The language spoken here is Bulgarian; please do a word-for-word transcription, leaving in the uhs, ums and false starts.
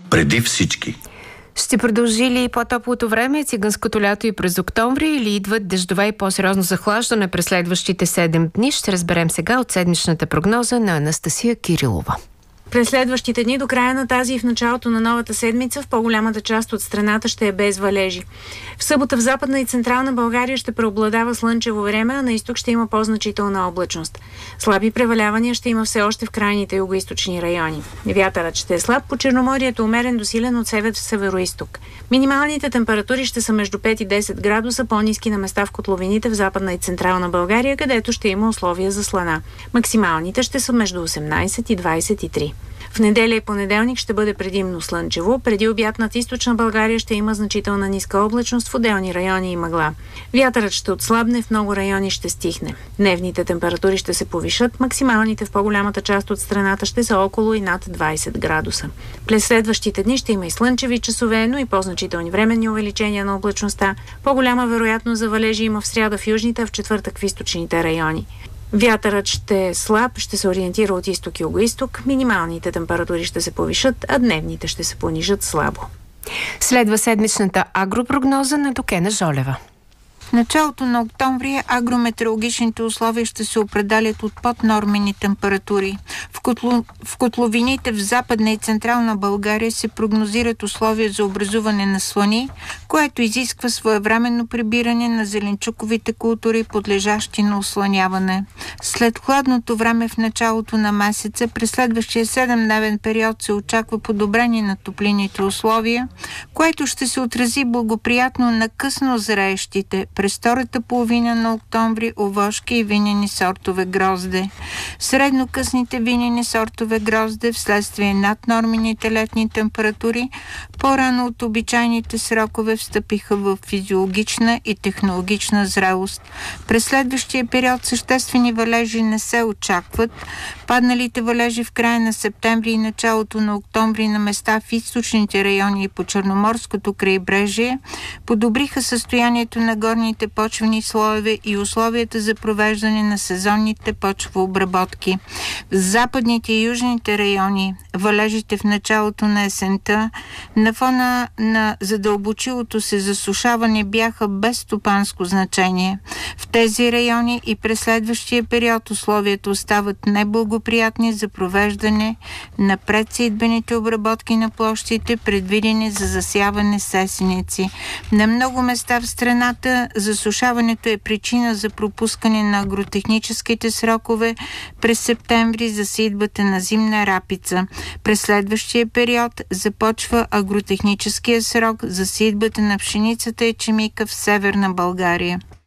преди всички. Ще продължи ли по-топлото време, циганското лято и през октомври, или идват дъждове и по-сериозно захлаждане през следващите седем дни? Ще разберем сега от седмичната прогноза на Анастасия Кирилова. През следващите дни до края на тази и в началото на новата седмица в по-голямата част от страната ще е без валежи. В събота в Западна и Централна България ще преобладава слънчево време, а на изток ще има по-значителна облачност. Слаби превалявания ще има все още в крайните югоизточни райони. Вятърът ще е слаб, по Черноморието умерен до силен от север в североизток. Минималните температури ще са между пет и десет градуса, по-ниски на места в котловините в Западна и Централна България, където ще има условия за слана. Максималните ще са между осемнадесет и двадесет и три. В неделя и понеделник ще бъде предимно слънчево. Преди обяд над източна България ще има значителна ниска облачност, в отделни райони и мъгла. Вятърът ще отслабне, в много райони ще стихне. Дневните температури ще се повишат, максималните в по-голямата част от страната ще са около и над двадесет градуса. През следващите дни ще има и слънчеви часове, но и по-значителни временни увеличения на облачността. По-голяма вероятност за валежи има в сряда в южните, а в четвъртък в източните райони. Вятърът ще е слаб, ще се ориентира от изток и югоизток, минималните температури ще се повишат, а дневните ще се понижат слабо. Следва седмичната агропрогноза на Докена Жолева. В началото на октомври агрометеорологичните условия ще се определят от поднормени температури. В, котло... в котловините в Западна и Централна България се прогнозират условия за образуване на слани, което изисква своевременно прибиране на зеленчуковите култури, подлежащи на осланяване. След хладното време в началото на месеца, през следващия седемдневен период се очаква подобрение на топлинните условия, което ще се отрази благоприятно на късно зреещите през втората половина на октомври овошки и винени сортове грозде. Среднокъсните винени сортове грозде вследствие над нормените летни температури по-рано от обичайните срокове встъпиха в физиологична и технологична зрелост. През следващия период съществени валежи не се очакват. Падналите валежи в края на септември и началото на октомври на места в източните райони и по Черноморското крайбрежие подобриха състоянието на горните почвени слоеве и условията за провеждане на сезонните почвообработки. В западните и южните райони валежите в началото на есента на фона на задълбочилото се засушаване бяха без стопанско значение. В тези райони и през следващия период условията остават неблагоприятни за провеждане на предсеитбените обработки на площите, предвидени за засяване с есеници. На много места в страната засушаването е причина за пропускане на агротехническите срокове през септември за сеитбата на зимна рапица. През следващия период започва агротехническия срок за сеитбата на пшеницата и ечемика в Северна България.